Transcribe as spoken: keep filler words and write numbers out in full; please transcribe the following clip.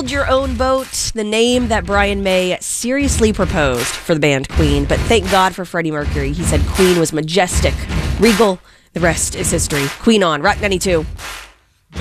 Build Your Own Boat, the name that Brian May seriously proposed for the band Queen. But thank God for Freddie Mercury. He said Queen was majestic, regal. The rest is history. Queen on Rock ninety-two.